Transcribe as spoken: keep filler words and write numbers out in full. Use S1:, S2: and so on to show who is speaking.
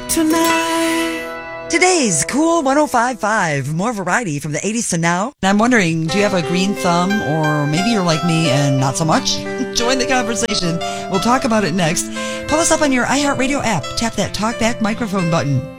S1: tonight.
S2: Today's Cool one oh five point five. More variety from the eighties to now. And I'm wondering, do you have a green thumb, or maybe you're like me and not so much? Join the conversation. We'll talk about it next. Pull us up on your iHeartRadio app. Tap that talkback microphone button.